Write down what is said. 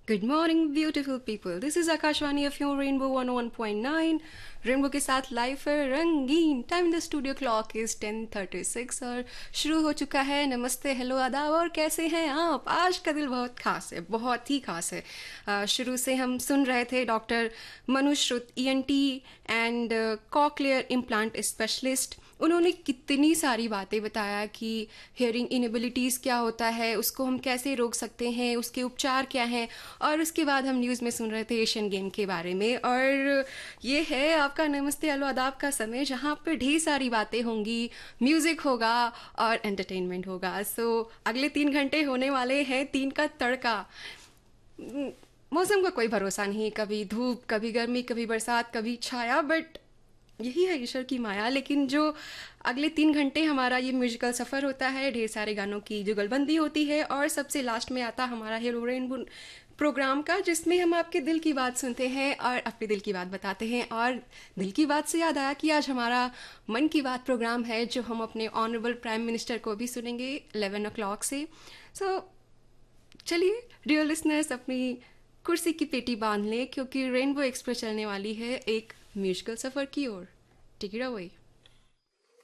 Good morning beautiful people, this is Akashvani FM rainbow 101.9। Rainbow के साथ live है रंगीन। Time the studio clock is 10:36 और शुरू हो चुका है। नमस्ते, हेलो, आदाब और कैसे हैं आप? आज का दिल बहुत खास है, बहुत ही खास है। शुरू से हम सुन रहे थे doctor मनुश्रुत ENT and cochlear implant specialist. उन्होंने कितनी सारी बातें बताया कि हेयरिंग इनेबिलिटीज़ क्या होता है, उसको हम कैसे रोक सकते हैं, उसके उपचार क्या हैं। और उसके बाद हम न्यूज़ में सुन रहे थे एशियन गेम के बारे में। और ये है आपका नमस्ते हेलो आदाब का समय, जहाँ पे ढेर सारी बातें होंगी, म्यूज़िक होगा और एंटरटेनमेंट होगा। सो अगले 3 घंटे होने वाले हैं, 3 का तड़का। मौसम का कोई भरोसा नहीं, कभी धूप, कभी गर्मी, कभी बरसात, कभी छाया, बट यही है ईश्वर की माया। लेकिन जो अगले 3 घंटे हमारा ये म्यूजिकल सफ़र होता है, ढेर सारे गानों की जुगलबंदी होती है और सबसे लास्ट में आता हमारा हीरो रेनबो प्रोग्राम का, जिसमें हम आपके दिल की बात सुनते हैं और अपने दिल की बात बताते हैं। और दिल की बात से याद आया कि आज हमारा मन की बात प्रोग्राम है, जो हम अपने ऑनरेबल प्राइम मिनिस्टर को भी सुनेंगे 11 o'clock से। सो चलिए डियर लिसनर्स, अपनी कुर्सी की पेटी बांध लें, क्योंकि रेनबो एक्सप्रेस चलने वाली है एक म्यूजिकल सफ़र की ओर। Take it away.